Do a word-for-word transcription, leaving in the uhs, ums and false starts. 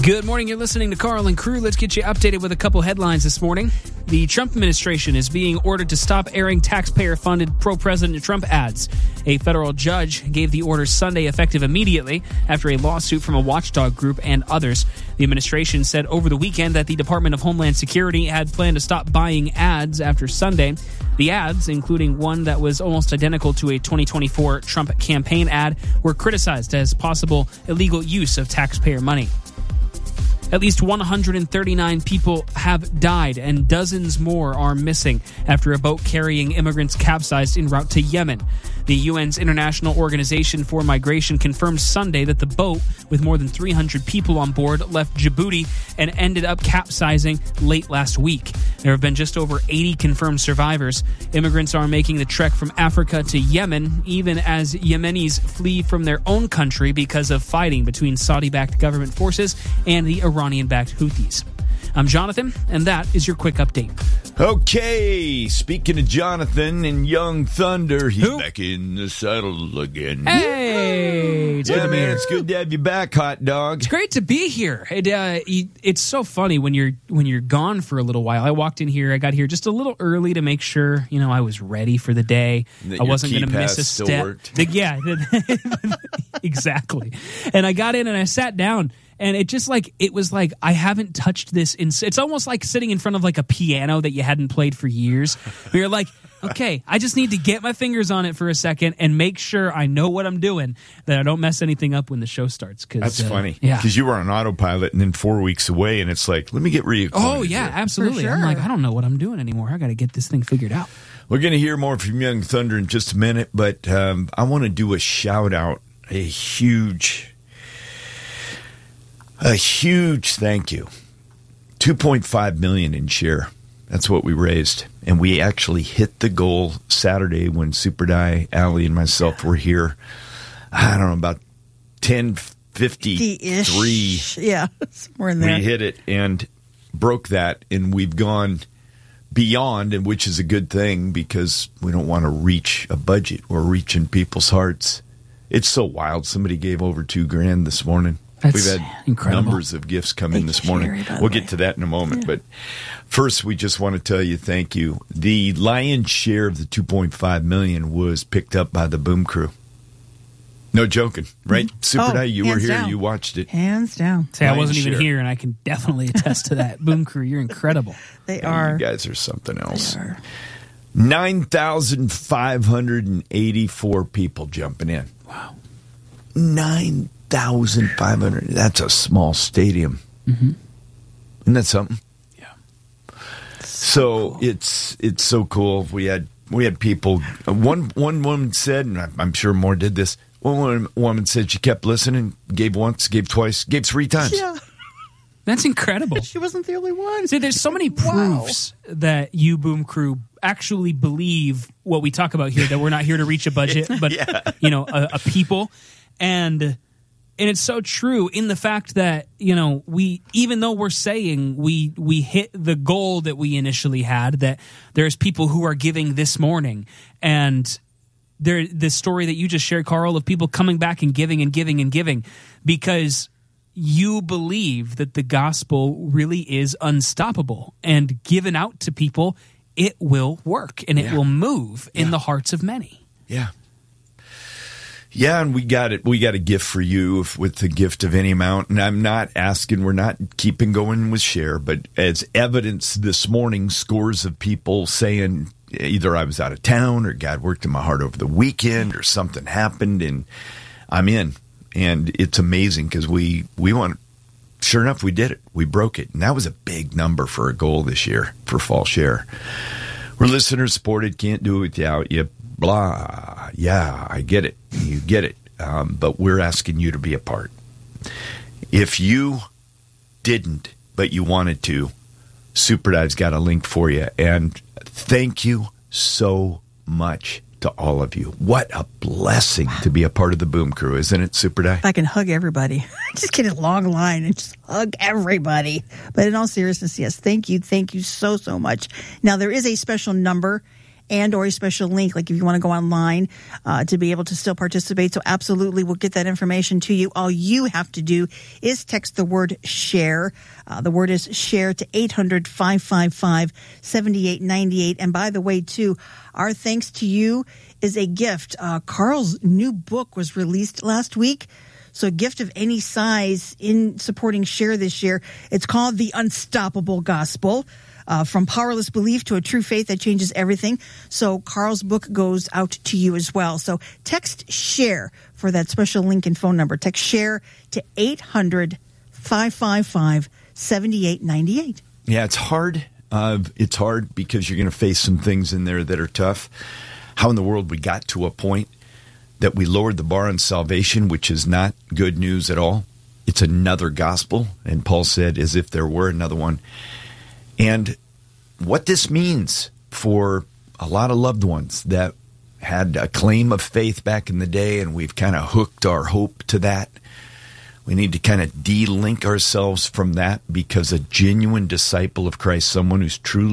Good morning. You're listening to Carl and Crew. Let's get you updated with a couple headlines this morning. The Trump administration is being ordered to stop airing taxpayer-funded pro-President Trump ads. A federal judge gave the order Sunday, effective immediately, after a lawsuit from a watchdog group and others. The administration said over the weekend that the Department of Homeland Security had planned to stop buying ads after Sunday. The ads, including one that was almost identical to a twenty twenty-four Trump campaign ad, were criticized as possible illegal use of taxpayer money. At least one hundred thirty-nine people have died and dozens more are missing after a boat carrying immigrants capsized en route to Yemen. The U N's International Organization for Migration confirmed Sunday that the boat, with more than three hundred people on board, left Djibouti and ended up capsizing late last week. There have been just over eighty confirmed survivors. Immigrants are making the trek from Africa to Yemen, even as Yemenis flee from their own country because of fighting between Saudi-backed government forces and the Iranian-backed Houthis. I'm Jonathan, and that is your quick update. Okay, speaking of Jonathan and Young Thunder, he's Who? back in the saddle again. Hey! It's yeah, good to be man, here. it's good to have you back, hot dog. It's great to be here. It, uh, it's so funny when you're when you're gone for a little while. I walked in here. I got here just a little early to make sure, you know, I was ready for the day. That I your wasn't going to keypad miss a still step. worked. The- yeah, exactly. And I got in and I sat down. And it just like, it was like, I haven't touched this. In, it's almost like sitting in front of like a piano that you hadn't played for years. Where you're like, okay, I just need to get my fingers on it for a second and make sure I know what I'm doing, that I don't mess anything up when the show starts. Cause, That's uh, funny. Yeah. Because you were on autopilot and then four weeks away, and it's like, let me get reacquainted. Oh, yeah, here. absolutely. For I'm sure. like, I don't know what I'm doing anymore. I got to get this thing figured out. We're going to hear more from Young Thunder in just a minute, but um, I want to do a shout out, a huge, a huge thank you. two point five million dollars in share. That's what we raised. And we actually hit the goal Saturday when Super Die, Allie, and myself were here. I don't know, about ten fifty-three. Yeah, somewhere in there. We hit it and broke that, and we've gone beyond, and which is a good thing because we don't want to reach a budget or reach in people's hearts. It's so wild. Somebody gave over two grand this morning. That's We've had incredible. numbers of gifts come in Thank this you, morning. Sherry, by the We'll way. get to that in a moment. But first, we just want to tell you thank you. The lion's share of the two point five million dollars was picked up by the Boom Crew. No joking, right? Super Oh, Die, you were hands here. down. You watched it. Hands down. Say, I Lion's wasn't even share. here, and I can definitely attest to that. Boom Crew, you're incredible. They Yeah, are. You guys are something else. They are. nine thousand five hundred eighty-four people jumping in. Wow. nine thousand five hundred. That's a small stadium. Mm-hmm. Isn't that something? Yeah. So cool. it's it's so cool. We had we had people. uh, One one woman said, and I'm- I'm sure more did this. One woman, woman said she kept listening, gave once, gave twice, gave three times. Yeah, That's incredible. she wasn't the only one. See, there's so many Wow. proofs that you, Boom Crew, actually believe what we talk about here, that we're not here to reach a budget, but, Yeah. you know, a, a people. And and it's so true in the fact that, you know, we, even though we're saying we we hit the goal that we initially had, that there's people who are giving this morning. And there, the story that you just shared, Carl, of people coming back and giving and giving and giving because you believe that the gospel really is unstoppable, and given out to people, it will work and it Yeah. will move in Yeah. the hearts of many. Yeah. Yeah, and we got it. We got a gift for you if, with the gift of any amount. And I'm not asking, we're not keeping going with share, but as evidence this morning, scores of people saying either I was out of town or God worked in my heart over the weekend or something happened and I'm in. And it's amazing because we, we want, sure enough, we did it. We broke it. And that was a big number for a goal this year for fall share. We're listener supported, can't do it without you. Blah. Yeah, I get it. You get it. Um, but we're asking you to be a part. If you didn't, but you wanted to, SuperDive's got a link for you. And thank you so much to all of you. What a blessing to be a part of the Boom Crew, isn't it, SuperDive? If I can hug everybody, just get a long line and just hug everybody. But in all seriousness, yes, thank you. Thank you so, so much. Now, there is a special number, and or a special link, like if you want to go online uh, to be able to still participate. So absolutely, we'll get that information to you. All you have to do is text the word SHARE. Uh, the word is SHARE to eight hundred, five five five, seven eight nine eight. And by the way, too, our thanks to you is a gift. Uh, Carl's new book was released last week. So a gift of any size in supporting SHARE this year. It's called The Unstoppable Gospel, uh, from powerless belief to a true faith that changes everything. So Carl's book goes out to you as well. So text SHARE for that special link and phone number. Text SHARE to eight hundred, five five five, seven eight nine eight. Yeah, it's hard. Uh, it's hard because you're going to face some things in there that are tough. How in the world we got to a point that we lowered the bar on salvation, which is not good news at all. It's another gospel, and Paul said as if there were another one. And what this means for a lot of loved ones that had a claim of faith back in the day, and we've kind of hooked our hope to that. We need to kind of de-link ourselves from that, because a genuine disciple of Christ, someone who's truly